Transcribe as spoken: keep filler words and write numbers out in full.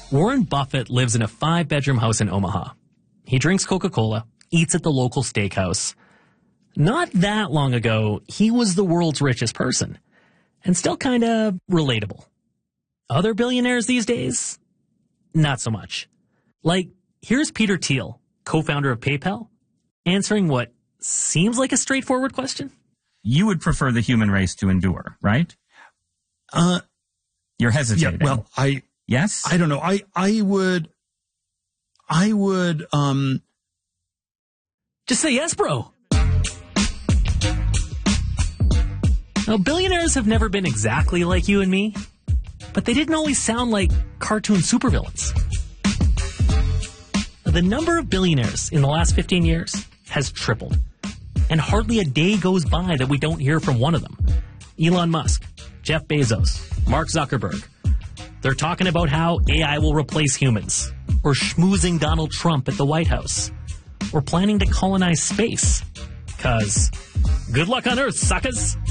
Warren Buffett lives in a five-bedroom house in Omaha. He drinks Coca-Cola, eats at the local steakhouse. Not that long ago, he was the world's richest person, and still kind of relatable. Other billionaires these days? Not so much. Like, here's Peter Thiel, co-founder of PayPal, answering what seems like a straightforward question. You would prefer the human race to endure, right? Uh, You're hesitating. Yeah, well, I... Yes? I don't know. I, I would... I would, um... Just say yes, bro. Now, billionaires have never been exactly like you and me, but they didn't always sound like cartoon supervillains. The number of billionaires in the last fifteen years has tripled, and hardly a day goes by that we don't hear from one of them. Elon Musk, Jeff Bezos, Mark Zuckerberg. They're talking about how A I will replace humans, or schmoozing Donald Trump at the White House, or planning to colonize space. 'Cause good luck on Earth, suckers!